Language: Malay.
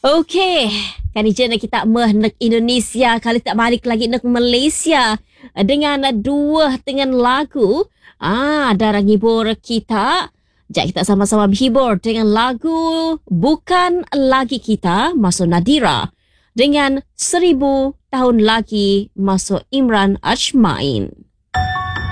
Okey, kan je nak kita nak Indonesia kali tak balik lagi nak Malaysia dengan dua dengan lagu darah hibur kita. Jap kita sama-sama berhibur dengan lagu Bukan Lagi Kita masuk Nadira dengan 1000 tahun lagi masuk Imran Ajmain.